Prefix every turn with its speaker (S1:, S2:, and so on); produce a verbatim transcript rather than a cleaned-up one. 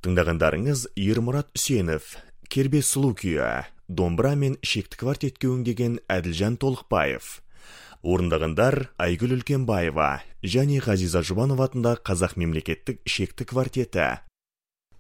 S1: Тыңдағандарыңыз Ермұрат Үсенов, Кербез сұлу күйі, домбыра мен шекті квартетке өңдеген Әділжан Толықбаев. Орындағандар Айгүл Үлкенбаева және Ғазиза Жұбанова атындағы Қазақ мемлекеттік шекті квартеті.